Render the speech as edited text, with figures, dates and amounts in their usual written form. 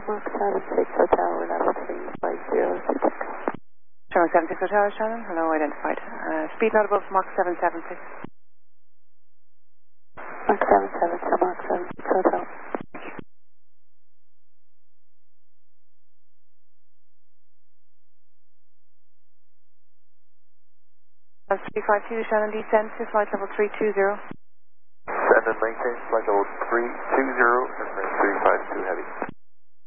Mach 76 Hotel, level 350. Sherman 76 Hotel, Shannon. Hello, identified. Speed not above Mach 776. Mach 77 to Mach 76 Hotel. That's 352, Shannon, descend to flight level 320. Send and maintain flight level 320 and then 352 heavy.